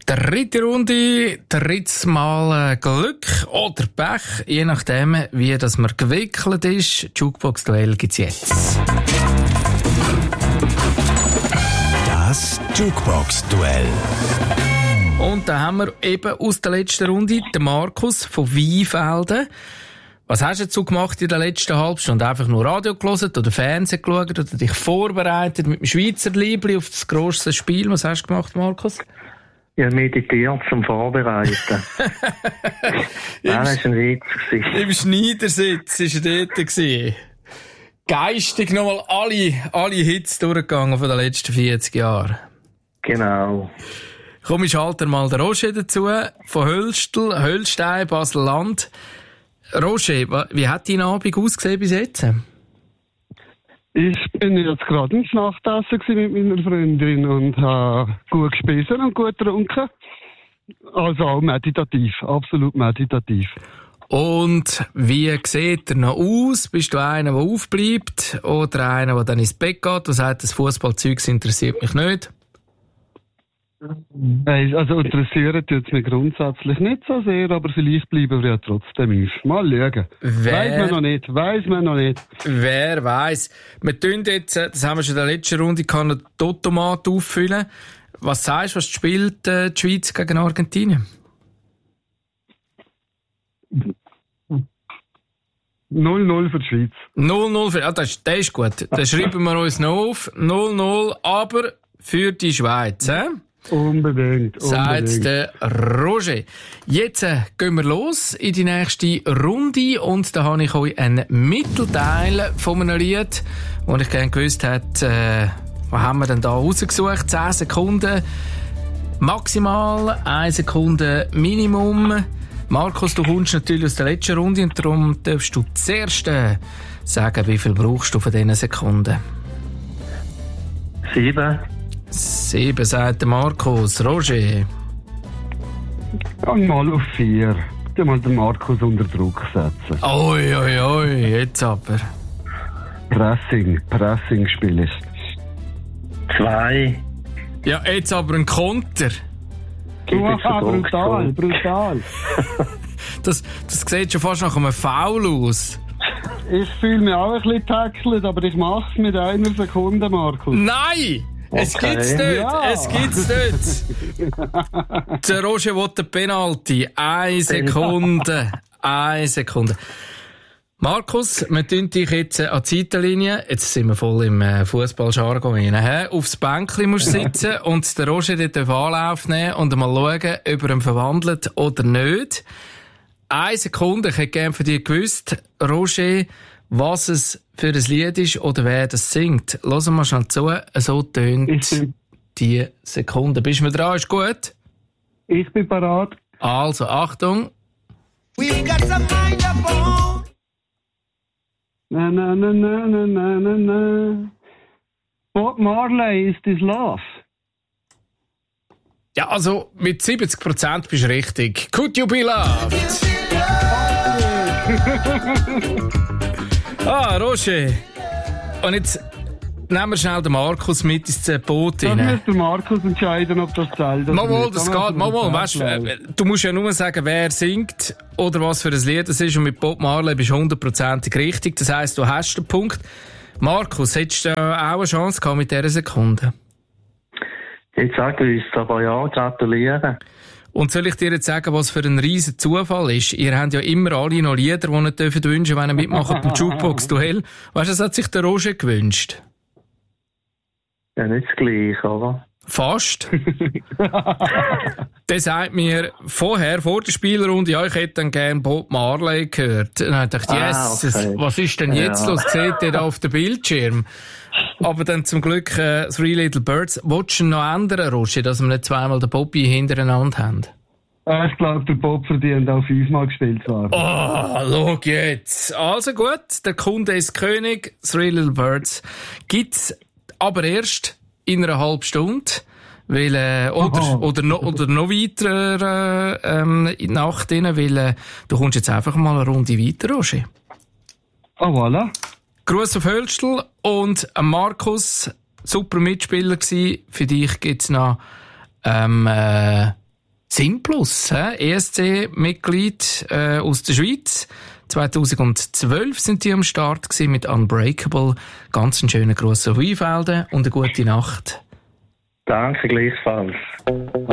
Dritte Runde, drittes Mal Glück oder Pech, je nachdem, wie das man gewickelt ist. Jukebox-Duell gibt's jetzt. Das Jukebox-Duell. Und da haben wir eben aus der letzten Runde den Markus von Weinfelden. Was hast du dazu gemacht in der letzten Halbstunde? Einfach nur Radio gehört oder Fernsehen geschaut oder dich vorbereitet mit dem Schweizer Liebli auf das grosse Spiel? Was hast du gemacht, Markus? Ja, meditiert zum Vorbereiten. Das war ein Witz. Im Schneidersitz war er dort. Geistig nochmal alle Hits durchgegangen von den letzten 40 Jahren. Genau. Komm, ich schalte mal den Roger dazu, von Höllstein, Basel-Land. Roger, wie hat dein Abend ausgesehen bis jetzt? Ich bin jetzt gerade ins Nachtessen mit meiner Freundin und habe gut gespissen und gut getrunken. Also auch meditativ, absolut meditativ. Und wie sieht er noch aus? Bist du einer, der aufbleibt oder einer, der dann ins Bett geht, der sagt, das Fußballzeug interessiert mich nicht? Also interessiert jetzt mich grundsätzlich nicht so sehr, aber vielleicht bleiben wir ja trotzdem auf. Mal schauen. Weiss man noch nicht. Wer weiss. Wir tun jetzt, das haben wir schon in der letzten Runde, kann einen Automat auffüllen. Was sagst du, was spielt die Schweiz gegen Argentinien? 0-0 für die Schweiz. 0-0 für, das ist gut. Dann schreiben wir uns noch auf. 0-0, aber für die Schweiz, Unbedingt. Sagt der Roger. Jetzt gehen wir los in die nächste Runde und da habe ich euch einen Mittelteil von einem Lied, wo ich gerne gewusst hätte, was haben wir denn da rausgesucht? 10 Sekunden maximal, 1 Sekunde Minimum. Markus, du kommst natürlich aus der letzten Runde und darum darfst du zuerst sagen, wie viel brauchst du von diesen Sekunden? 7, sagt der Markus. Roger? Geh mal auf 4. Du mal den Markus unter Druck setzen. Oi, jetzt aber. Pressing spiel ich. 2. Ja, jetzt aber ein Konter. Brutal. Das sieht schon fast nach einem Foul aus. Ich fühle mich auch ein bisschen tackelt, aber ich mach's mit 1 Sekunde, Markus. Nein! Es gibt's nicht! Ja. Es gibt's nicht! Der Roger will den Penalty. 1 Sekunde. 1 Sekunde. Markus, wir tun dich jetzt an die Seitenlinie. Jetzt sind wir voll im Fußballjargon rein. Aufs Bänkli musst du sitzen und der Roger dort Anlauf nehmen und mal schauen, ob er ihn verwandelt oder nicht. 1 Sekunde. Ich hätte gerne von dir gewusst, Roger, was es für ein Lied ist oder wer das singt. Hören wir mal schnell zu. So tönt die Sekunde. Bist du mir dran? Ist gut? Ich bin parat. Also, Achtung. We got some mind upon. Na. Bob Marley, Is This Love? Ja, also mit 70% bist du richtig. Could you be loved? Roger. Und jetzt nehmen wir schnell den Markus mit ins Boot rein. Dann muss der Markus entscheiden, ob das zählt. Das geht. Weißt, du musst ja nur sagen, wer singt oder was für ein Lied es ist. Und mit Bob Marley bist du 100% richtig. Das heisst, du hast den Punkt. Markus, hättest du auch eine Chance gehabt mit dieser Sekunde? Jetzt sage ich es, aber ja, gratulieren. Und soll ich dir jetzt sagen, was für ein riesen Zufall ist? Ihr habt ja immer alle noch Lieder, die ihr dürft wünschen, wenn ihr mitmacht beim Jukebox-Duell. Weißt du, das hat sich der Roger gewünscht. Ja, nicht das Gleiche, oder? Fast. Der sagt mir vorher, vor der Spielrunde, ja, ich hätte dann gerne Bob Marley gehört. Und dann dachte ich, okay. Was ist denn jetzt los? Seht ihr da auf dem Bildschirm? Aber dann zum Glück Three Little Birds. Wolltest du noch ändern, Roger, dass wir nicht zweimal den Bobby hintereinander haben? Ich glaube, der Bob verdient auch 5-mal gespielt zu werden. Schau jetzt. Also gut, der Kunde ist König. Three Little Birds gibt's aber erst in einer halben Stunde. Weil, oder noch weiter nach denen, weil du kommst jetzt einfach mal eine Runde weiter, Roger. Voilà. Gruß auf Hölstl und Markus, super Mitspieler gsi. Für dich gibt's noch Simplus, ESC-Mitglied aus der Schweiz. 2012 sind die am Start gewesen mit Unbreakable. Ganz einen schönen Gruß auf Weinfelden und eine gute Nacht. Danke, gleichfalls.